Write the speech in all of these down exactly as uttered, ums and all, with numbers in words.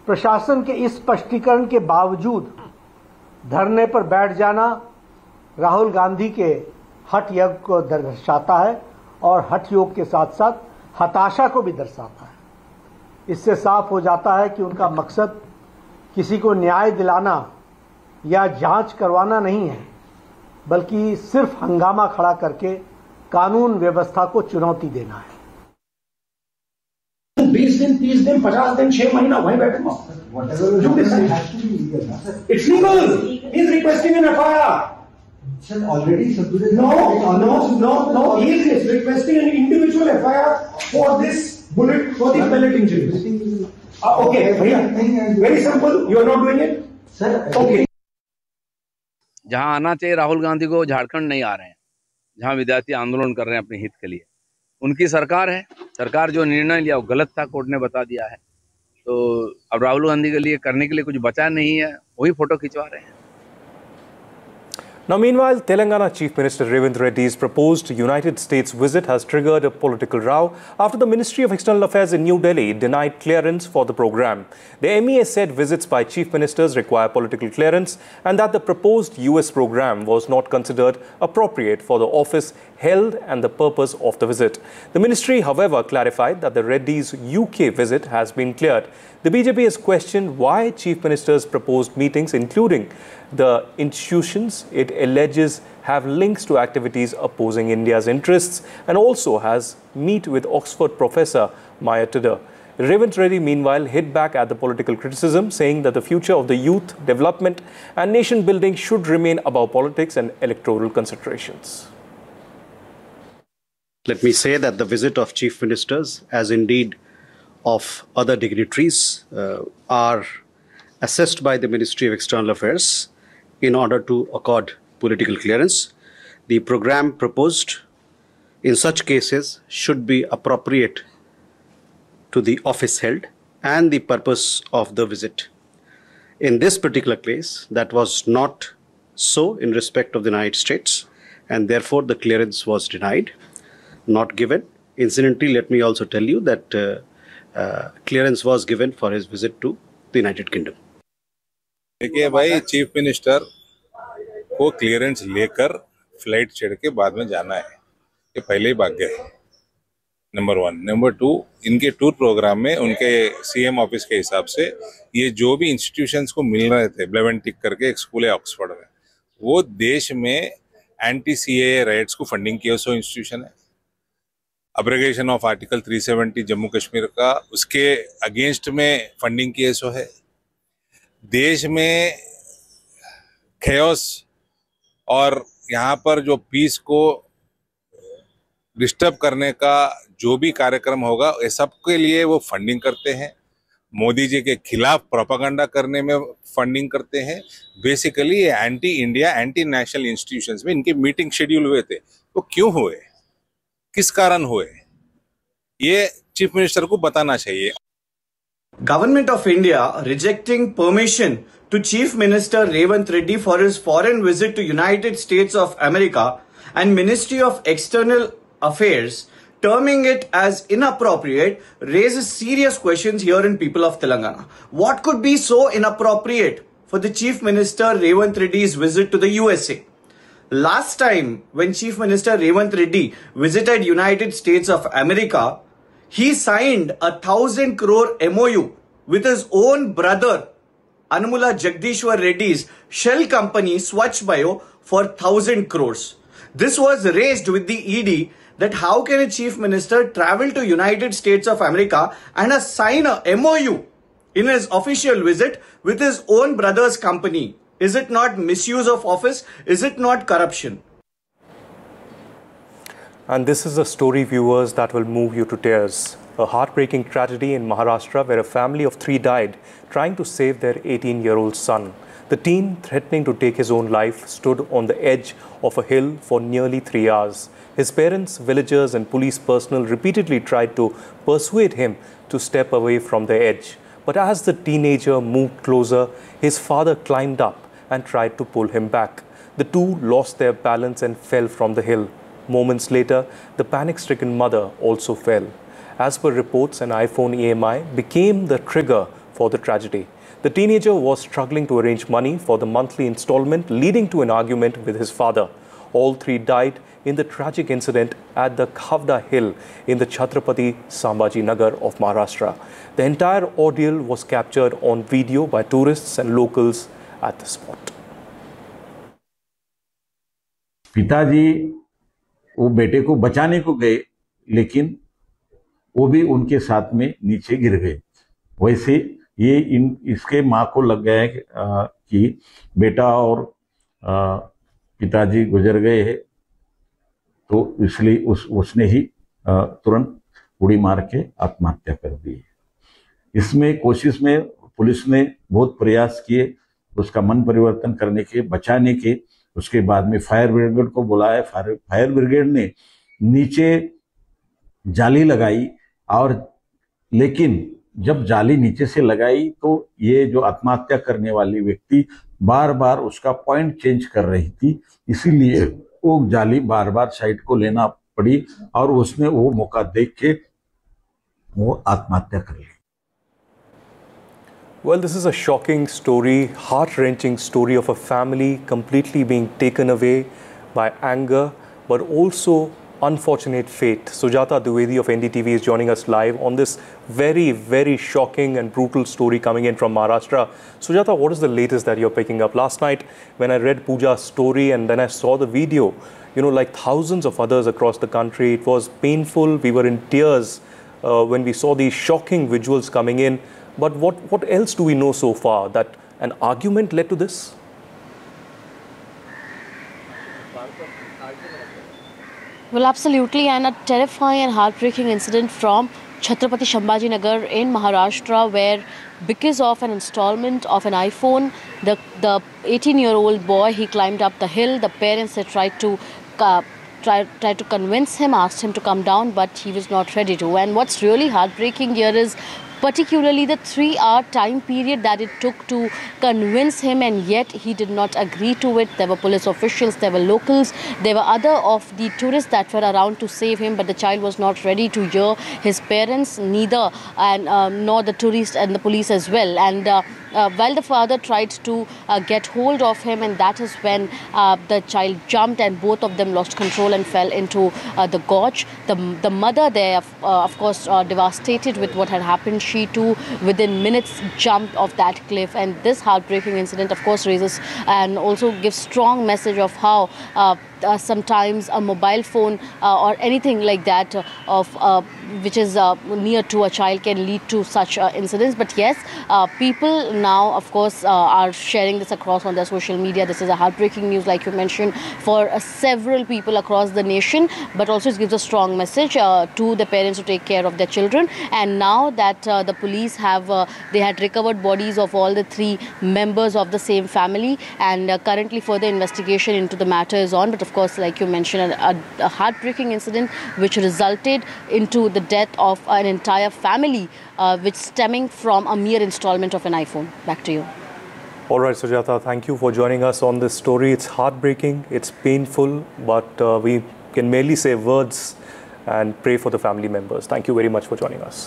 प्रशासन के इस स्पष्टीकरण के बावजूद धरने पर बैठ जाना राहुल गांधी के हठ योग को दर्शाता है और हठ योग के साथ साथ हताशा को भी दर्शाता है। इससे साफ हो जाता है कि उनका मकसद किसी को न्याय दिलाना या जांच करवाना नहीं है, बल्कि सिर्फ हंगामा खड़ा करके कानून व्यवस्था को चुनौती देना है। बीस दिन, तीस दिन, पचास दिन, छह महीना वहीं बैठूंगा। It's legal. He's requesting an F I R. Sir, already submitted. No, no, no, no. He is requesting an individual F I R for this bullet, for the pellet injuries. Uh, okay, bhaiya. Very simple. You are not doing it? Sir, okay. जहां आना चाहिए राहुल गांधी को झारखंड नहीं आ रहे हैं, जहां विद्यार्थी आंदोलन कर रहे हैं अपने हित के लिए। उनकी सरकार है, सरकार जो निर्णय लिया वो गलत था, कोर्ट ने बता दिया है। तो अब राहुल गांधी के लिए करने के लिए कुछ बचा नहीं है, वही फोटो खिंचवा रहे हैं। Now, meanwhile, Telangana Chief Minister Revant Reddy's proposed United States visit has triggered a political row after the Ministry of External Affairs in New Delhi denied clearance for the program. The M E A said visits by chief ministers require political clearance and that the proposed U S program was not considered appropriate for the office held and the purpose of the visit. The ministry, however, clarified that the Reddy's U K visit has been cleared. The B J P has questioned why chief ministers proposed meetings, including the institutions it alleges have links to activities opposing India's interests, and also has meet with Oxford professor Maya Tudor. Revant Reddy, meanwhile, hit back at the political criticism, saying that the future of the youth, development and nation building should remain above politics and electoral considerations. Let me say that the visit of chief ministers, as indeed of other dignitaries, uh, are assessed by the Ministry of External Affairs in order to accord political clearance. The program proposed in such cases should be appropriate to the office held and the purpose of the visit. In this particular case, that was not so in respect of the United States, and therefore the clearance was denied, not given. Incidentally, let me also tell you that uh, uh, clearance was given for his visit to the United Kingdom. देखिए भाई, chief minister को clearance लेकर flight चढ़ के बाद में जाना है, ये पहले ही भाग गए। Number one. नंबर टू, इनके टूर प्रोग्राम में उनके सीएम ऑफिस के हिसाब से ये जो भी इंस्टीट्यूशंस को मिल रहे थे, ब्लेवेंटिक करके एक स्कूल है ऑक्सफोर्ड में, वो देश में एंटी सीएए राइट्स को फंडिंग किया सो इंस्टीट्यूशन है। अब्रिगेशन ऑफ आर्टिकल तीन सौ सत्तर जम्मू कश्मीर का, उसके अगेंस्ट में फंडिंग किए सो है। देश में खेओस और यहाँ पर जो पीस को डिस्टर्ब करने का जो भी कार्यक्रम होगा, ये सबके लिए वो फंडिंग करते हैं। मोदी जी के खिलाफ प्रोपेगेंडा करने में फंडिंग करते हैं। बेसिकली ये anti India, anti national institutions में इनके मीटिंग शेड्यूल हुए थे, वो क्यों हुए, किस कारण हुए, ये चीफ मिनिस्टर को बताना चाहिए। Government of India rejecting permission to Chief Minister Revant Reddy for his foreign visit to United States of America and Ministry of External Affairs terming it as inappropriate raises serious questions here in people of Telangana. What could be so inappropriate for the Chief Minister Revant Reddy's visit to the U S A? Last time when Chief Minister Revant Reddy visited United States of America, he signed a thousand crore M O U with his own brother Anmula Jagdishwar Reddy's shell company Swachh Bio for thousand crores. This was raised with the E D that how can a chief minister travel to United States of America and sign a M O U in his official visit with his own brother's company? Is it not misuse of office? Is it not corruption? And this is a story, viewers, that will move you to tears. A heartbreaking tragedy in Maharashtra where a family of three died trying to save their eighteen-year-old son. The teen, threatening to take his own life, stood on the edge of a hill for nearly three hours. His parents, villagers and police personnel repeatedly tried to persuade him to step away from the edge. But as the teenager moved closer, his father climbed up and tried to pull him back. The two lost their balance and fell from the hill. Moments later, the panic-stricken mother also fell. As per reports, an iPhone E M I became the trigger for the tragedy. The teenager was struggling to arrange money for the monthly installment, leading to an argument with his father. All three died in the tragic incident at the Khavda Hill in the Chhatrapati Sambhaji Nagar of Maharashtra. The entire ordeal was captured on video by tourists and locals at the spot. पिताजी वो बेटे को बचाने को गए, लेकिन वो भी उनके साथ में नीचे गिर गए। वैसे ये इन इसके माँ को लग गया है कि बेटा और पिताजी गुजर गए हैं, तो इसलिए उस उसने ही तुरंत उड़ी मार के आत्महत्या कर दी है। इसमें कोशिश में पुलिस ने बहुत प्रयास किए उसका मन परिवर्तन करने के, बचाने के। उसके बाद में फायर ब्रिगेड को बुलाया। फायर फायर ब्रिगेड ने नीचे जाली लगाई, और लेकिन जब जाली नीचे से लगाई तो ये जो आत्महत्या करने वाली व्यक्ति बार बार उसका पॉइंट चेंज कर रही थी, इसीलिए वो जाली बार बार साइड को लेना पड़ी और उसने वो मौका देख के वो आत्महत्या कर ली। Well, this is a shocking story, heart-wrenching story of a family completely being taken away by anger, but also unfortunate fate. Sujata Dwivedi of N D T V is joining us live on this very, very shocking and brutal story coming in from Maharashtra. Sujata, what is the latest that you're picking up? Last night, when I read Pooja's story and then I saw the video, you know, like thousands of others across the country, it was painful. We were in tears uh, when we saw these shocking visuals coming in. But what, what else do we know so far? That an argument led to this? Well, absolutely, and a terrifying and heartbreaking incident from Chhatrapati Sambhaji Nagar in Maharashtra, where because of an installment of an iPhone, the the eighteen-year-old boy, he climbed up the hill. The parents had tried to uh, try, tried to convince him, asked him to come down, but he was not ready to. And what's really heartbreaking here is particularly the three-hour time period that it took to convince him, and yet he did not agree to it. There were police officials, there were locals, there were other of the tourists that were around to save him, but the child was not ready to hear his parents, neither, and uh, nor the tourists and the police as well. And uh, uh, while the father tried to uh, get hold of him, and that is when uh, the child jumped, and both of them lost control and fell into uh, the gorge. The, the mother there, uh, of course, uh, devastated with what had happened. She too, within minutes, jumped off that cliff. And this heartbreaking incident, of course, raises and also gives strong message of how uh, uh, sometimes a mobile phone uh, or anything like that uh, of uh, which is uh, near to a child can lead to such uh, incidents. But yes, uh, people now, of course, uh, are sharing this across on their social media. This is a heartbreaking news, like you mentioned, for uh, several people across the nation, but also it gives a strong message uh, to the parents to take care of their children. And now that uh, the police have, uh, they had recovered bodies of all the three members of the same family, and uh, currently further investigation into the matter is on. But of course, like you mentioned, a, a heartbreaking incident which resulted into the death of an entire family, uh, which stemming from a mere installment of an iPhone. Back to you. All right, Sujata, thank you for joining us on this story. It's heartbreaking, it's painful, but uh, we can merely say words and pray for the family members. Thank you very much for joining us.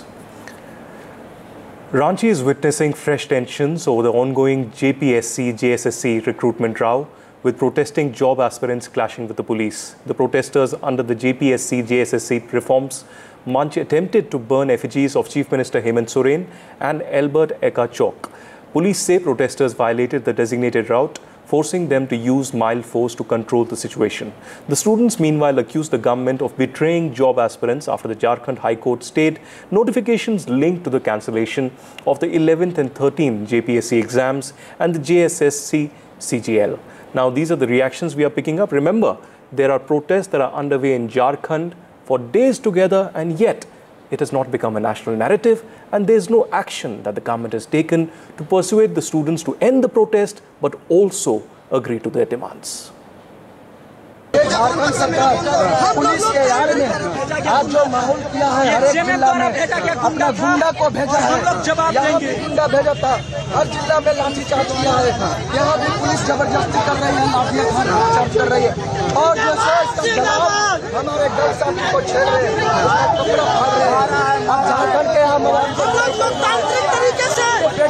Ranchi is witnessing fresh tensions over the ongoing J P S C J S S C recruitment row, with protesting job aspirants clashing with the police. The protesters under the J P S C J S S C reforms Manch attempted to burn effigies of Chief Minister Hemant Soren and Albert Eka Chowk. Police say protesters violated the designated route, forcing them to use mild force to control the situation. The students meanwhile accused the government of betraying job aspirants after the Jharkhand High Court stayed notifications linked to the cancellation of the eleventh and thirteenth J P S C exams and the J S S C C G L. Now, these are the reactions we are picking up. Remember, there are protests that are underway in Jharkhand for days together, and yet it has not become a national narrative, and there is no action that the government has taken to persuade the students to end the protest, but also agree to their demands. Jharkhand सरकार police के यार में आज जो माहौल किया है, हर एक जिला में अपना गुंडा को भेजा है। यहाँ भी गुंडा भेजा था, हर जिला में लाठीचार्ज किया है। यहाँ भी पुलिस जबरदस्ती कर रही है, लाठीचार्ज कर रही है, और जो इसका जवाब हमारे गल साथी को छेड़ रहे हैं, उसका कपड़ा फाड़ रहे हैं। अब झारखंड के हम लोकतांत्रिक तरीके से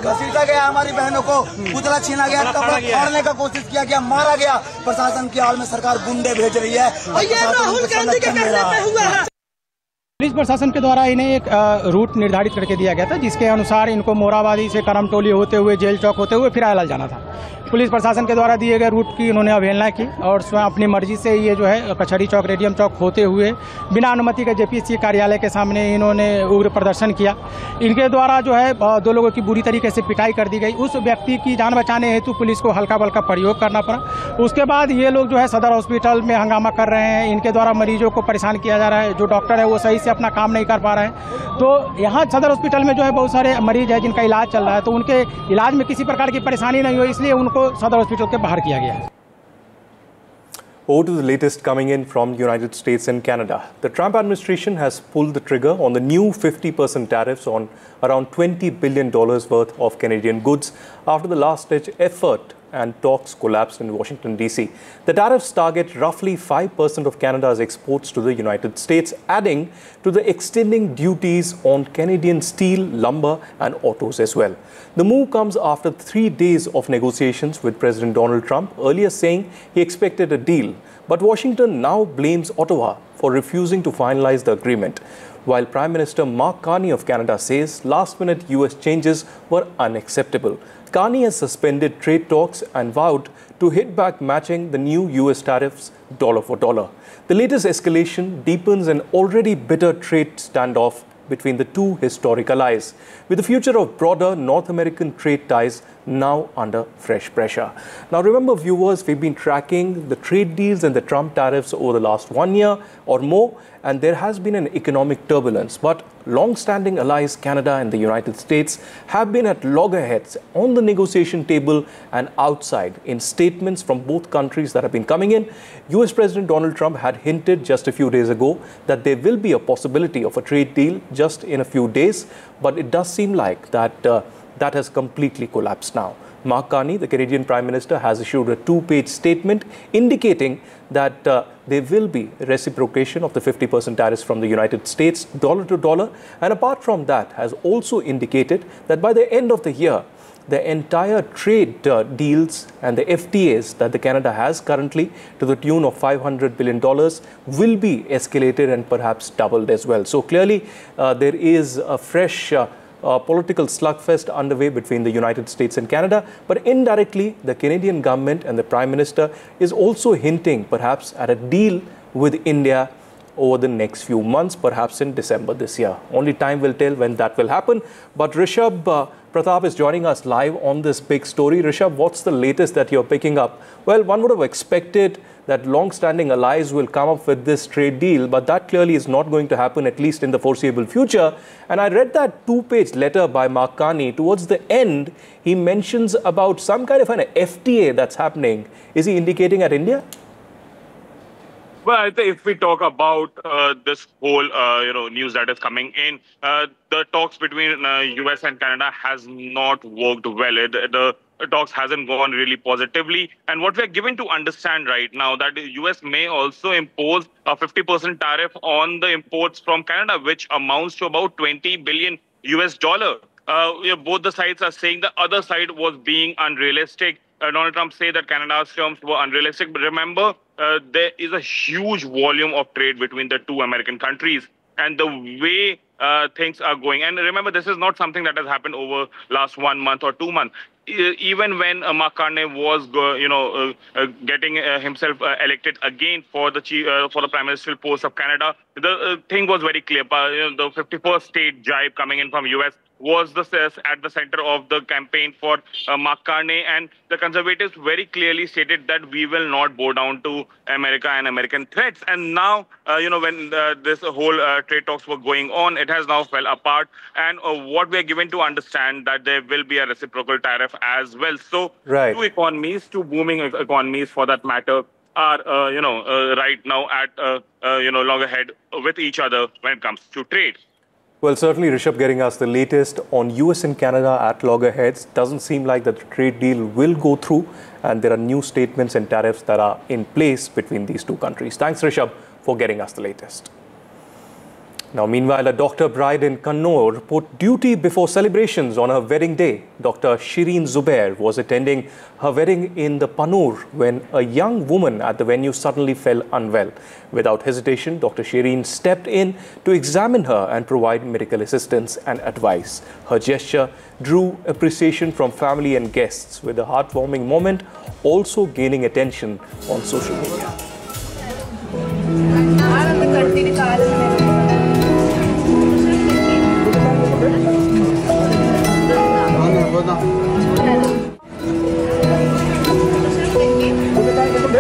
घसीटा गया हमारी बहनों को, पुतला छीना गया, कपड़ा फाड़ने का कोशिश किया गया, मारा गया। प्रशासन की आड़ में सरकार गुंडे भेज रही है और ये राहुल गांधी के कहने पे हुआ है। पुलिस प्रशासन के द्वारा इन्हें एक रूट निर्धारित करके दिया गया था, जिसके अनुसार इनको मोराबादी से करमटोली होते हुए जेल चौक होते हुए फिर आयलाल जाना था। पुलिस प्रशासन के द्वारा दिए गए रूट की इन्होंने अवहेलना की और स्वयं अपनी मर्जी से ये जो है कचहरी चौक, रेडियम चौक होते हुए बिना अनुमति के जेपीएससी कार्यालय के सामने इन्होंने उग्र प्रदर्शन किया। इनके द्वारा जो है दो लोगों की बुरी तरीके से पिटाई कर दी गई। उस व्यक्ति की जान बचाने हेतु पुलिस को हल्का बल का प्रयोग करना पड़ा। उसके बाद ये लोग जो है सदर हॉस्पिटल में हंगामा कर रहे हैं। इनके द्वारा मरीजों को परेशान किया जा रहा है। जो डॉक्टर है वो सही से अपना काम नहीं कर पा रहे हैं। तो यहाँ सदर हॉस्पिटल में जो है बहुत सारे मरीज है जिनका इलाज चल रहा है, तो उनके इलाज में किसी प्रकार की परेशानी नहीं हो, इसलिए उनको सदर हॉस्पिटल के बाहर किया गया है। Over to the latest coming in from the United States and Canada. The Trump administration has pulled the trigger on the new fifty percent tariffs on around twenty billion dollars worth of Canadian goods after the last-ditch effort and talks collapsed in Washington, D C. The tariffs target roughly five percent of Canada's exports to the United States, adding to the extending duties on Canadian steel, lumber and autos as well. The move comes after three days of negotiations with President Donald Trump, earlier saying he expected a deal. But Washington now blames Ottawa for refusing to finalize the agreement, while Prime Minister Mark Carney of Canada says last-minute U S changes were unacceptable. Carney has suspended trade talks and vowed to hit back, matching the new U S tariffs dollar for dollar. The latest escalation deepens an already bitter trade standoff between the two historic allies, with the future of broader North American trade ties now under fresh pressure. Now remember, viewers, we've been tracking the trade deals and the Trump tariffs over the last one year or more, and there has been an economic turbulence. But long-standing allies Canada and the United States have been at loggerheads on the negotiation table and outside. In statements from both countries that have been coming in, U S President Donald Trump had hinted just a few days ago that there will be a possibility of a trade deal just in a few days, but it does seem like that uh, that has completely collapsed now. Mark Carney, the Canadian Prime Minister, has issued a two-page statement indicating that uh, there will be reciprocation of the fifty percent tariffs from the United States, dollar to dollar, and apart from that, has also indicated that by the end of the year, the entire trade uh, deals and the F T As that the Canada has currently to the tune of five hundred billion dollars will be escalated and perhaps doubled as well. So clearly, uh, there is a fresh uh, Uh, political slugfest underway between the United States and Canada, but indirectly the Canadian government and the Prime Minister is also hinting perhaps at a deal with India over the next few months, perhaps in December this year. Only time will tell when that will happen. But Rishabh uh, Pratap is joining us live on this big story. Rishabh, what's the latest that you're picking up? Well, one would have expected that long-standing allies will come up with this trade deal, but that clearly is not going to happen, at least in the foreseeable future. And I read that two-page letter by Mark Carney. Towards the end, he mentions about some kind of an F T A that's happening. Is he indicating at India? Well, I think if we talk about uh, this whole, uh, you know, news that is coming in, uh, the talks between uh, U S and Canada has not worked well. It, the The talks hasn't gone really positively. And what we're given to understand right now that the U S may also impose a fifty percent tariff on the imports from Canada, which amounts to about twenty billion U S dollar. Uh, you know, both the sides are saying the other side was being unrealistic. Uh, Donald Trump said that Canada's terms were unrealistic. But remember, uh, there is a huge volume of trade between the two American countries. And the way uh, things are going, and remember, this is not something that has happened over last one month or two months. Even when uh, Mark Carney was, uh, you know, uh, uh, getting uh, himself uh, elected again for the chief, uh, for the prime ministerial post of Canada, the uh, thing was very clear. Uh, you know, the fifty-first state jibe coming in from U S was the at the center of the campaign for uh, Mark Carney, and the Conservatives very clearly stated that we will not bow down to America and American threats. And now, uh, you know, when uh, this whole uh, trade talks were going on, it has now fell apart. And uh, what we are given to understand that there will be a reciprocal tariff as well. So, right. two economies, two booming economies for that matter, are uh, you know uh, right now at uh, uh, you know loggerhead with each other when it comes to trade. Well, certainly, Rishabh, getting us the latest on U S and Canada at loggerheads. Doesn't seem like that the trade deal will go through, and there are new statements and tariffs that are in place between these two countries. Thanks, Rishabh, for getting us the latest. Now, meanwhile, a doctor bride in Kannur put duty before celebrations on her wedding day. Doctor Shireen Zubair was attending her wedding in the Panur when a young woman at the venue suddenly fell unwell. Without hesitation, Doctor Shireen stepped in to examine her and provide medical assistance and advice. Her gesture drew appreciation from family and guests, with a heartwarming moment also gaining attention on social media.